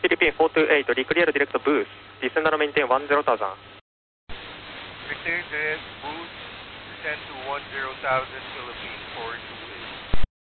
Philippine 428, declare direct boost. Descend and maintain 10,000. Return direct boost, descend to 10,000, Philippine 428.